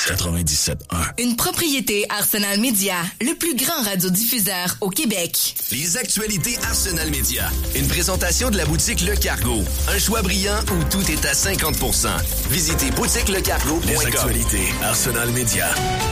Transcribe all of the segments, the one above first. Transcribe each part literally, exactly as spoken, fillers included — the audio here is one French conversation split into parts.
quatre-vingt-dix-sept un. Une propriété Arsenal Media, le plus grand radiodiffuseur au Québec. Les actualités Arsenal Media. Une présentation de la boutique Le Cargo. Un choix brillant où tout est à cinquante pour cent. Visitez boutique le cargo point com. Les actualités Arsenal Media.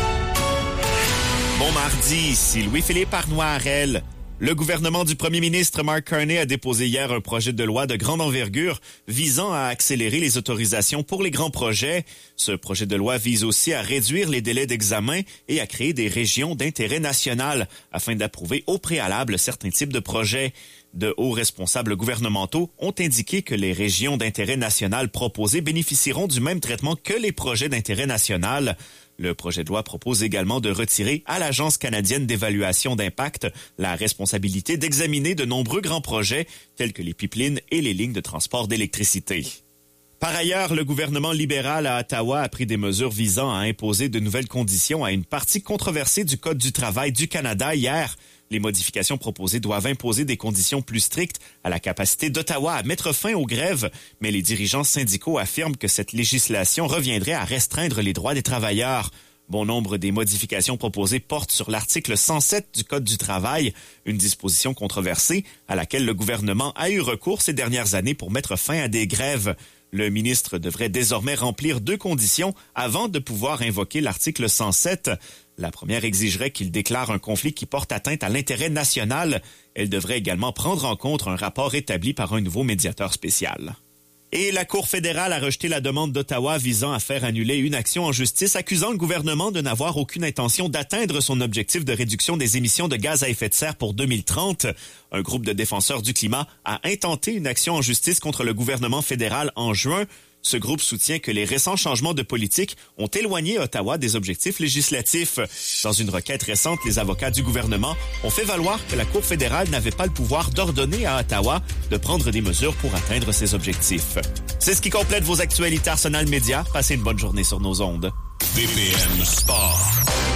Bon mardi, ici Louis-Philippe Arnoirel. Le gouvernement du premier ministre Mark Carney a déposé hier un projet de loi de grande envergure visant à accélérer les autorisations pour les grands projets. Ce projet de loi vise aussi à réduire les délais d'examen et à créer des régions d'intérêt national afin d'approuver au préalable certains types de projets. De hauts responsables gouvernementaux ont indiqué que les régions d'intérêt national proposées bénéficieront du même traitement que les projets d'intérêt national. Le projet de loi propose également de retirer à l'Agence canadienne d'évaluation d'impact la responsabilité d'examiner de nombreux grands projets tels que les pipelines et les lignes de transport d'électricité. Par ailleurs, le gouvernement libéral à Ottawa a pris des mesures visant à imposer de nouvelles conditions à une partie controversée du Code du travail du Canada hier. Les modifications proposées doivent imposer des conditions plus strictes à la capacité d'Ottawa à mettre fin aux grèves, mais les dirigeants syndicaux affirment que cette législation reviendrait à restreindre les droits des travailleurs. Bon nombre des modifications proposées portent sur l'article cent sept du Code du travail, une disposition controversée à laquelle le gouvernement a eu recours ces dernières années pour mettre fin à des grèves. Le ministre devrait désormais remplir deux conditions avant de pouvoir invoquer l'article cent sept. La première exigerait qu'il déclare un conflit qui porte atteinte à l'intérêt national. Elle devrait également prendre en compte un rapport établi par un nouveau médiateur spécial. Et la Cour fédérale a rejeté la demande d'Ottawa visant à faire annuler une action en justice accusant le gouvernement de n'avoir aucune intention d'atteindre son objectif de réduction des émissions de gaz à effet de serre pour deux mille trente. Un groupe de défenseurs du climat a intenté une action en justice contre le gouvernement fédéral en juin. Ce groupe soutient que les récents changements de politique ont éloigné Ottawa des objectifs législatifs. Dans une requête récente, les avocats du gouvernement ont fait valoir que la Cour fédérale n'avait pas le pouvoir d'ordonner à Ottawa de prendre des mesures pour atteindre ses objectifs. C'est ce qui complète vos actualités Arsenal Media. Passez une bonne journée sur nos ondes. B P M Sport.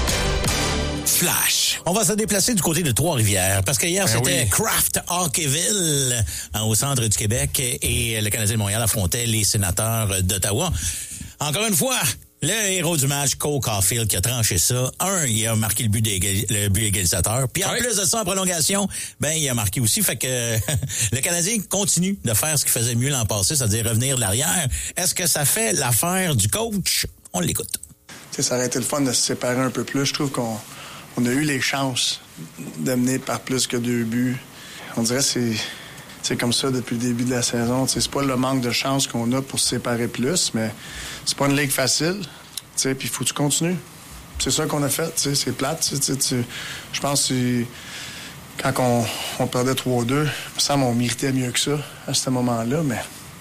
Flash. On va se déplacer du côté de Trois-Rivières parce que hier, ben c'était oui. Kraft Hockeyville hein, au centre du Québec et le Canadien de Montréal affrontait les Sénateurs d'Ottawa. Encore une fois, le héros du match, Cole Caulfield, qui a tranché ça. Un, il a marqué le but, le but égalisateur. Puis en oui. plus de ça, en prolongation, ben il a marqué aussi. Fait que le Canadien continue de faire ce qu'il faisait mieux l'an passé, c'est-à-dire revenir de l'arrière. Est-ce que ça fait l'affaire du coach? On l'écoute. T'sais, ça aurait été le fun de se séparer un peu plus. Je trouve qu'on on a eu les chances de mener par plus que deux buts. On dirait que c'est, c'est comme ça depuis le début de la saison. T'sais, c'est pas le manque de chance qu'on a pour se séparer plus, mais c'est pas une ligue facile. Puis il faut que tu continues. C'est ça qu'on a fait. T'sais, c'est plate. Je pense que quand on, on perdait trois deux, il me semble qu'on méritait mieux que ça à ce moment-là, mais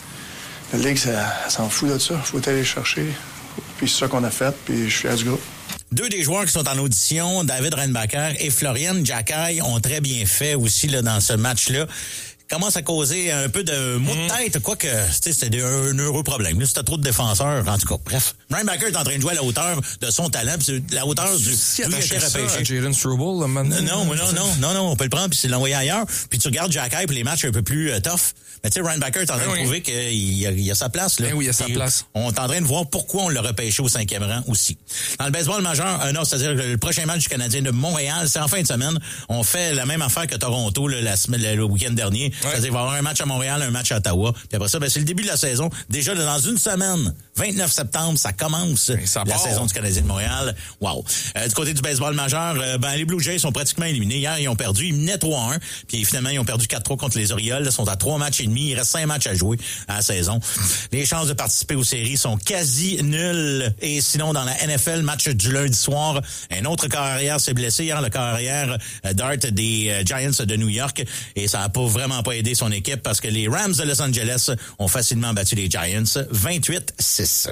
la ligue, ça, ça s'en fout de ça. Il faut aller chercher. Puis c'est ça qu'on a fait, puis je suis fier du groupe. Deux des joueurs qui sont en audition, David Reinbacher et Florian Jacquet, ont très bien fait aussi là, dans ce match-là. Commence à causer un peu de maux de tête, quoique c'était un heureux problème. Là, c'était trop de défenseurs, en tout cas. Bref, Reinbacher est en train de jouer à la hauteur de son talent, puis la hauteur du... Si lui attaché ça repêché. à Jalen Struble, là, maintenant. Non, non, non, non, non, on peut le prendre puis c'est l'envoyer ailleurs. Puis tu regardes Jacquet puis les matchs un peu plus euh, tough. Mais tu sais, Reinbacher est en train ben de oui. prouver qu'il a, il a sa place. Là. Ben oui, il a sa et place. On est en train de voir pourquoi on l'a repêché au cinquième rang aussi. Dans le baseball majeur, euh, non, c'est-à-dire que le prochain match du Canadien de Montréal, c'est en fin de semaine. On fait la même affaire que Toronto là, la semaine, le week-end dernier. Ouais. C'est-à-dire qu'il va y avoir un match à Montréal, un match à Ottawa. Puis après ça, ben, c'est le début de la saison. Déjà, là, dans une semaine, vingt-neuf septembre, ça commence ça la part. saison du Canadien de Montréal. Wow. Euh, du côté du baseball majeur, euh, ben, les Blue Jays sont pratiquement éliminés. Hier, ils ont perdu. Ils menaient trois un. Puis finalement, ils ont perdu quatre trois contre les Orioles. Ils sont à trois matchs et demi. Il reste cinq matchs à jouer à la saison. Les chances de participer aux séries sont quasi nulles. Et sinon, dans la N F L, match du lundi soir, un autre corps arrière s'est blessé hier, le corps arrière euh, Dart des euh, Giants de New York. Et ça n'a pas vraiment pas aidé son équipe parce que les Rams de Los Angeles ont facilement battu les Giants vingt-huit six.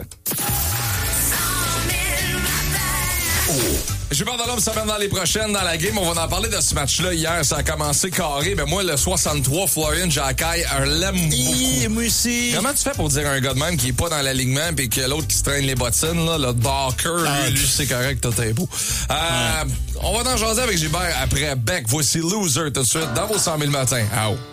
Oh. J'ai peur de l'homme, ça va dans les prochaines dans la game. On va en parler de ce match-là. Hier, ça a commencé carré. Mais moi, le soixante-trois, Florian Jacquet, un l'aime beaucoup. Moi aussi. Comment tu fais pour dire un gars de même qui est pas dans l'alignement puis que l'autre qui se traîne les bottines, là, le Barker, ah, lui, lui c'est correct, tout est beau. Euh, ouais. On va en jaser avec Gilbert après Beck. Voici Loser tout de suite dans vos cent mille matins. Au.